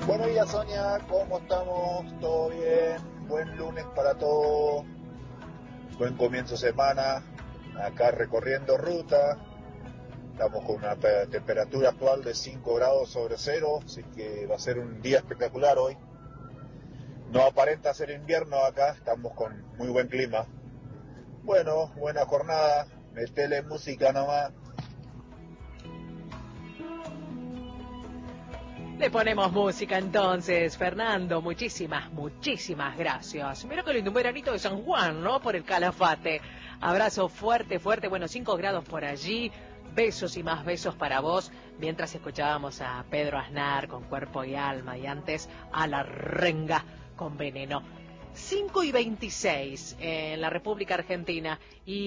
Buenos días, Sonia, ¿cómo estamos? ¿Todo bien? Buen lunes para todos. Buen comienzo de semana. Acá recorriendo ruta. Estamos con una temperatura actual de 5 grados sobre cero, así que va a ser un día espectacular hoy. No aparenta ser invierno acá, estamos con muy buen clima. Bueno, buena jornada. Metele música nomás. Le ponemos música entonces, Fernando, muchísimas gracias. Mira que lindo, un veranito de San Juan, ¿no? Por el Calafate. Abrazo fuerte, bueno, 5 grados por allí, besos y más besos para vos, mientras escuchábamos a Pedro Aznar con Cuerpo y Alma y antes a La Renga con Veneno. 5:26 en la República Argentina.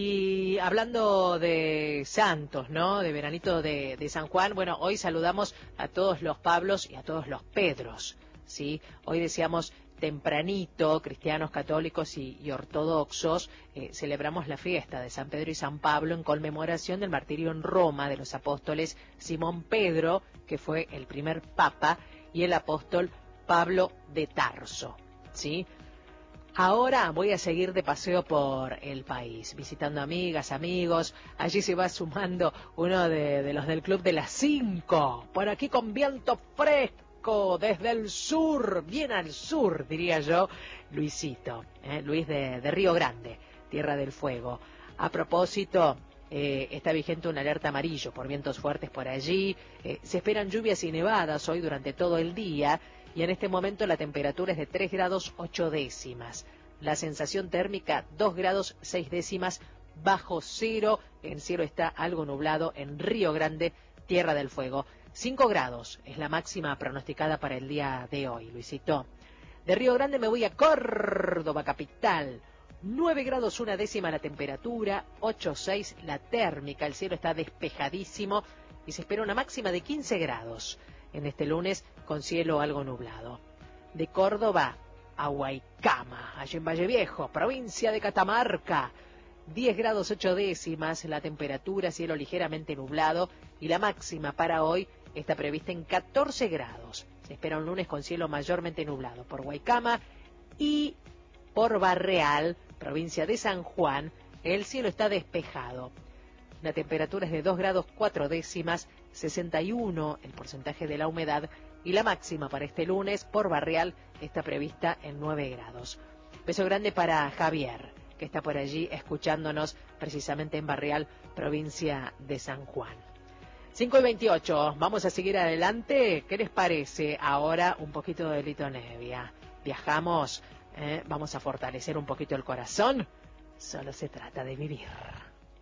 Y hablando de santos, ¿no? De veranito de San Juan, bueno, hoy saludamos a todos los Pablos y a todos los Pedros, ¿sí? Hoy decíamos tempranito, cristianos, católicos y ortodoxos, celebramos la fiesta de San Pedro y San Pablo en conmemoración del martirio en Roma de los apóstoles Simón Pedro, que fue el primer papa, y el apóstol Pablo de Tarso, ¿sí? Ahora voy a seguir de paseo por el país, visitando amigas, amigos. Allí se va sumando uno de los del Club de las 5, por aquí con viento fresco, desde el sur, bien al sur, diría yo, Luisito, Luis de Río Grande, Tierra del Fuego. A propósito, está vigente una alerta amarillo por vientos fuertes por allí. Se esperan lluvias y nevadas hoy durante todo el día. Y en este momento la temperatura es de 3 grados 8 décimas. La sensación térmica 2 grados 6 décimas bajo cero. El cielo está algo nublado en Río Grande, Tierra del Fuego. 5 grados es la máxima pronosticada para el día de hoy, Luisito. De Río Grande me voy a Córdoba, capital. 9 grados 1 décima la temperatura, 8,6 la térmica. El cielo está despejadísimo y se espera una máxima de 15 grados. En este lunes con cielo algo nublado. De Córdoba a Huaycama, allí en Valle Viejo, provincia de Catamarca. 10 grados 8 décimas la temperatura, cielo ligeramente nublado y la máxima para hoy está prevista en 14 grados. Se espera un lunes con cielo mayormente nublado por Huaycama y por Barreal, provincia de San Juan. El cielo está despejado. La temperatura es de 2 grados 4 décimas, 61 el porcentaje de la humedad y la máxima para este lunes por Barreal está prevista en 9 grados. Beso grande para Javier, que está por allí escuchándonos precisamente en Barreal, provincia de San Juan. 5:28, vamos a seguir adelante. ¿Qué les parece ahora un poquito de Lito Nevia? Viajamos, vamos a fortalecer un poquito el corazón. Solo se trata de vivir.